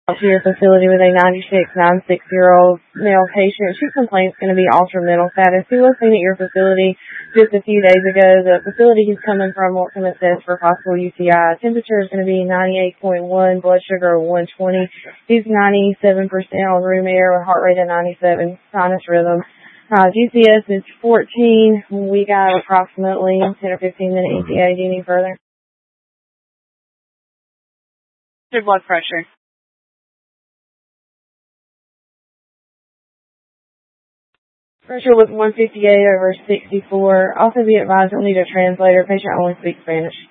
To your facility with a 96-year-old male patient. She complains going to be altered mental status. He was seen at your facility just a few days ago. The facility he's coming from wants him assessed for possible UTI. Temperature is going to be 98.1, blood sugar of 120. He's 97% on room air with heart rate of 97, sinus rhythm. GCS is 14. We got approximately 10 or 15 minute ETA. Do you need further? Your blood pressure. Pressure was 158/64. Also be advised you'll need a translator. Patient only speaks Spanish.